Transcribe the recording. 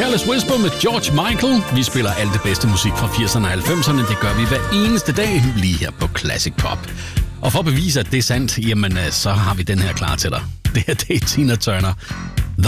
Careless Whisper med George Michael. Vi spiller alt det bedste musik fra 80'erne og 90'erne. Det gør vi hver eneste dag lige her på Classic Pop. Og for at bevise, at det er sandt, jamen så har vi den her klar til dig. Det her, det er Tina Turner